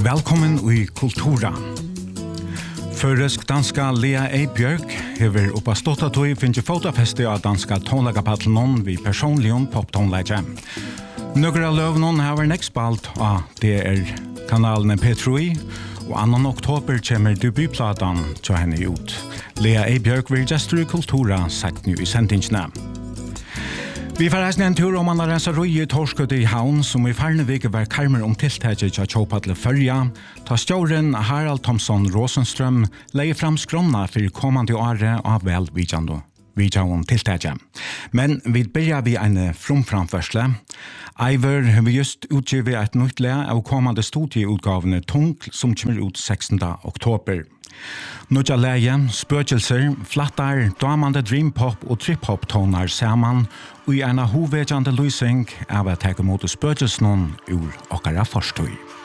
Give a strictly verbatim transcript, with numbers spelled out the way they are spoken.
Velkommen i Kultura. Føresk danska Lea Eibjørk hever oppa stått at vi finner fotofeste av danska tonlegapatlenon vi personligen poptonlegge. Nøkker av løvnen har vært nekspalt av det er kanalen P tre, og annan oktober kommer debutplatan til henne ut. Lea Eibjørk vil gesture i Kultura sagt nu i sendingsene. Vi får reisne en tur om man har rensa røy i Torskøt i Havn, som i færne vike var karmer om tiltaket til Tjåpatle Førja, ta stjåren Harald Thomson Rosenstrøm leie fram skrona for kommande åre av velvidjande vidjande tiltaket. Men vi begynner vi en fromframførsle. Iver har vi just utgivet et nytt le av kommande studieutgavene Tung, som kommer ut sekstende oktober. Nødja leie, spøkelser, flattar, damande dreampop og trip-hop tonar saman, og i en hovedjande lysing av å ta imot spøkelsene ur okkara forstøy.